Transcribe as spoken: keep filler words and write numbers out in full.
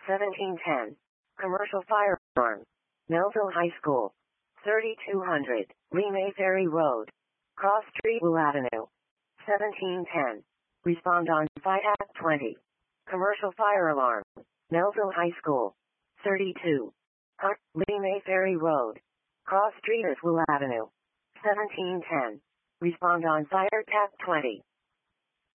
seventeen ten. Commercial firearm. Melville High School. thirty-two hundred. Lee Ferry Road. Cross Street, Will Avenue. seventeen ten. Respond on Fight Act twenty. Commercial fire alarm. Melville High School. thirty-two. Hunt, Lee Ferry Road. Cross Street, Will Avenue. seventeen ten. Respond on Fire Act twenty.